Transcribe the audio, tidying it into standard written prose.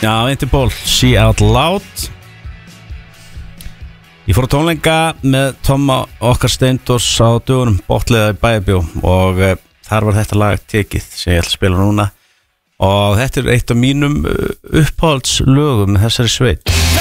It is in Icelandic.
Já, Interpol, See Out Loud. Ég fór á tónleika með Tomma okkar Steindors á dögunum, botliða í Bæjarbjó og þar var þetta lag tekið sem ég ætla að spila núna og þetta eitt af mínum uppáhaldslögum með þessari sveit.